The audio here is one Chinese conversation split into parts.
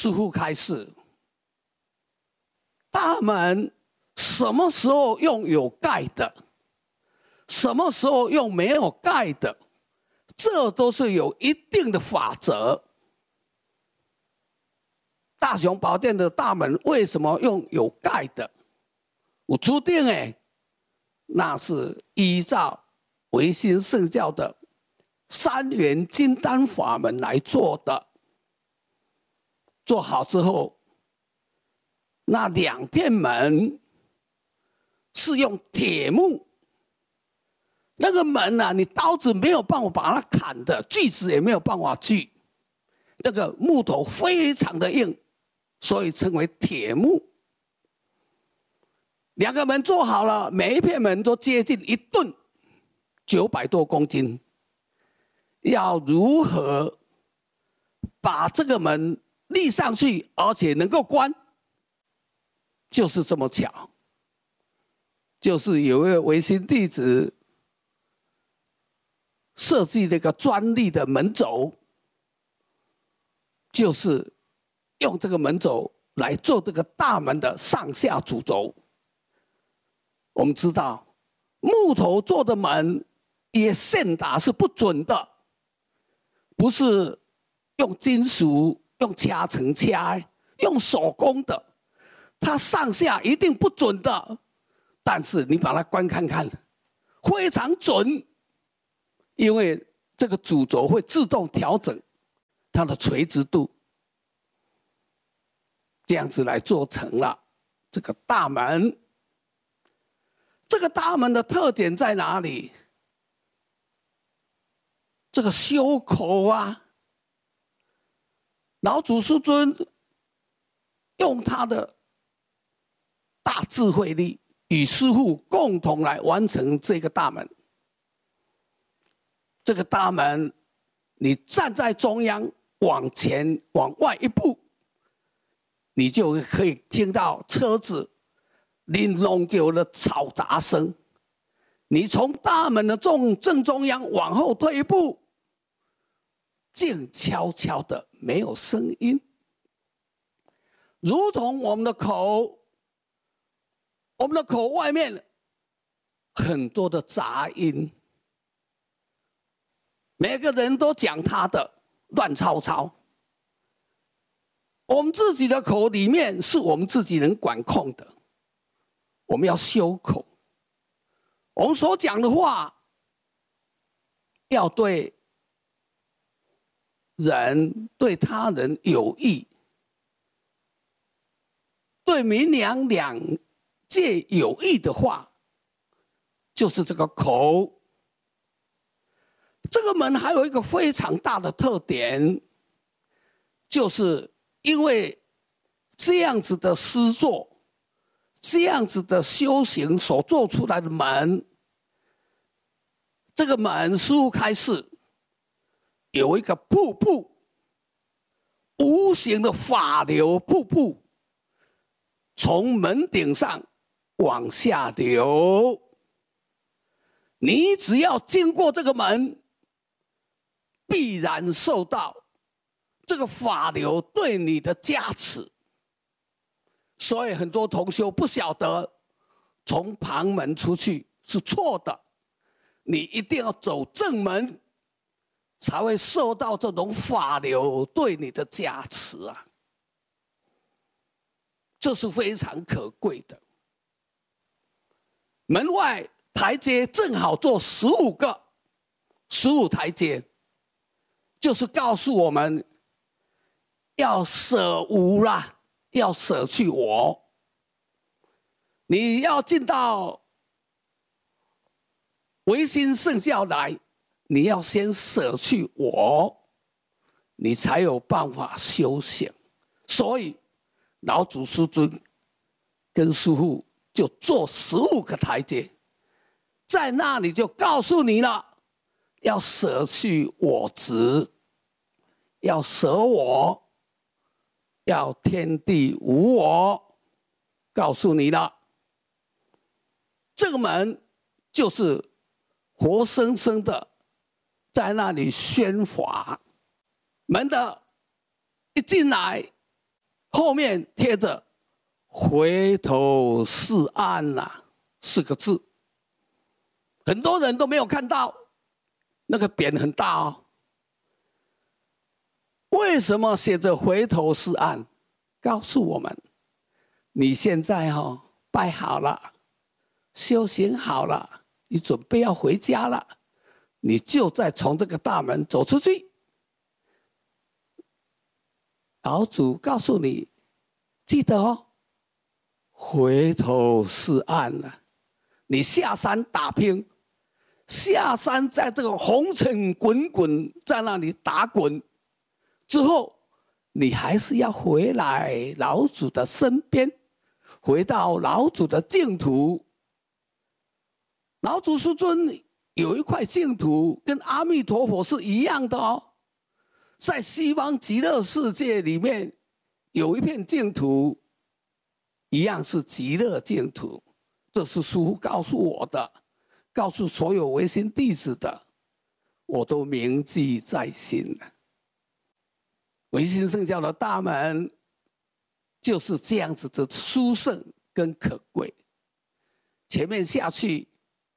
师父开示，大门什么时候用有盖的，什么时候用没有盖的，这都是有一定的法则。大雄宝殿的大门为什么用有盖的？有注定哎，那是依照唯心圣教的三元金丹法门来做的。做好之后，那2片门是用铁木，那个门啊，你刀子没有办法把它砍的，锯子也没有办法锯，那个木头非常的硬，所以称为铁木。2个门做好了，每一片门都接近1吨，900多公斤。要如何把这个门立上去，而且能够关，就是这么巧。就是有一位唯心弟子设计这个专利的门轴，就是用这个门轴来做这个大门的上下主轴。我们知道木头做的门也线打是不准的，不是用金属用掐层掐，用手工的，它上下一定不准的。但是你把它关看看，非常准，因为这个主轴会自动调整它的垂直度，这样子来做成了这个大门。这个大门的特点在哪里？这个修口啊，老祖师尊用他的大智慧力，与师父共同来完成这个大门。这个大门，你站在中央，往前往外一步，你就可以听到车子玲珑狗的嘈杂声。你从大门的正中央往后退一步，静悄悄的，没有声音，如同我们的口外面很多的杂音，每个人都讲他的，乱糟糟。我们自己的口里面是我们自己能管控的，我们要修口。我们所讲的话要对人对他人有益，对民良两界有益的话，就是这个口。这个门还有一个非常大的特点，就是因为这样子的施作，这样子的修行所做出来的门，这个门师父开示有一个瀑布，无形的法流瀑布，从门顶上往下流。你只要经过这个门，必然受到这个法流对你的加持。所以很多同修不晓得从旁门出去是错的，你一定要走正门，才会受到这种法流对你的加持啊！这是非常可贵的。门外台阶正好做15个，15台阶，就是告诉我们要舍无啦，要舍去我。你要进到唯心圣教来，你要先舍去我，你才有办法修行。所以老祖师尊跟师父就做15个台阶，在那里就告诉你了，要舍去我执，要舍我，要天地无我，告诉你了。这个门就是活生生的在那里宣法。门的一进来， 后面贴着"回头是岸"4个字，很多人都没有看到，那个匾很大哦。为什么写着"回头是岸"？告诉我们，你现在拜好了，修行好了，你准备要回家了，你就再从这个大门走出去。老祖告诉你，记得哦，回头是岸啊！你下山打拼，下山在这个红尘滚滚，在那里打滚之后，你还是要回来老祖的身边，回到老祖的净土。老祖师尊有一块净土，跟阿弥陀佛是一样的哦。在西方极乐世界里面，有一片净土，一样是极乐净土。这是师父告诉我的，告诉所有唯心弟子的，我都铭记在心了。唯心圣教的大门就是这样子的殊胜跟可贵。前面下去，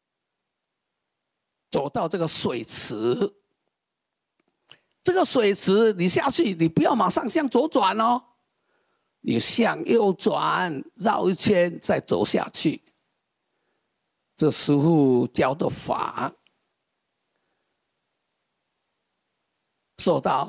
走到这个水池，这个水池你下去，你不要马上向左转哦，你向右转，绕一圈再走下去。这师父教的法，受到